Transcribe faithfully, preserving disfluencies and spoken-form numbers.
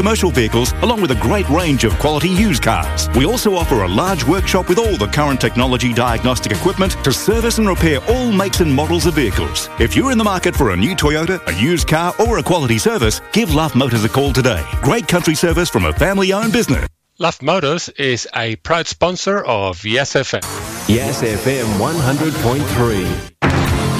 commercial vehicles, along with a great range of quality used cars. We also offer a large workshop with all the current technology diagnostic equipment to service and repair all makes and models of vehicles. If you're in the market for a new Toyota, a used car or a quality service, give Luff Motors a call today. Great country service from a family-owned business. Luff Motors is a proud sponsor of Yes F M. Yes F M one hundred point three.